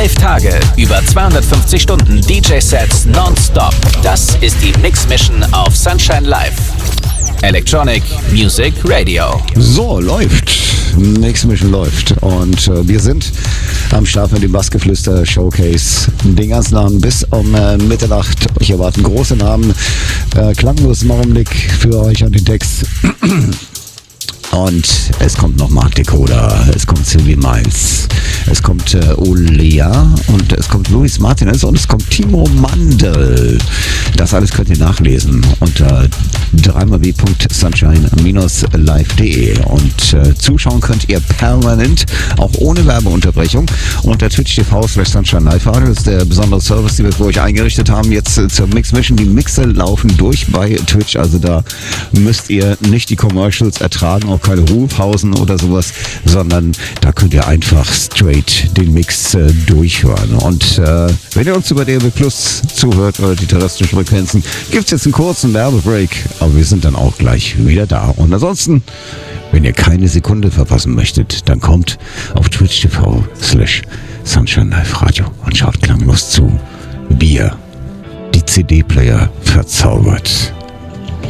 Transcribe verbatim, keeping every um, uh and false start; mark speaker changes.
Speaker 1: Elf Tage, über zweihundertfünfzig Stunden D J-Sets nonstop. Das ist die Mix Mission auf Sunshine Live. Electronic Music Radio.
Speaker 2: So, läuft. Mix Mission läuft. Und äh, wir sind am Start mit dem Bassgeflüster Showcase. Den ganzen Abend bis um äh, Mitternacht. Euch erwarten große Namen. Äh, klanglosen Augenblick für euch an den Text. Und es kommt noch Mark Decoder, es kommt Sylvie Miles, es kommt äh, Olea und es kommt Luis Martinez und es kommt Timo Mandel. Das alles könnt ihr nachlesen unter w w w punkt sunshine dash live punkt de und äh, zuschauen könnt ihr permanent, auch ohne Werbeunterbrechung, unter twitch punkt t v slash sunshine live radio. Das ist der besondere Service, den wir für euch eingerichtet haben, jetzt äh, zur Mix Mission. Die Mixer laufen durch bei Twitch, also da müsst ihr nicht die Commercials ertragen, auch keine Ruhepausen oder sowas, sondern da könnt ihr einfach straight den Mix äh, durchhören. Und äh, wenn ihr uns über D A B Plus zuhört oder die terrestrischen Frequenzen, gibt es jetzt einen kurzen Werbebreak, aber wir sind dann auch gleich wieder da. Und ansonsten, wenn ihr keine Sekunde verpassen möchtet, dann kommt auf twitch punkt t v slash sunshine live radio und schaut klanglos zu, wie ihr die C D-Player verzaubert.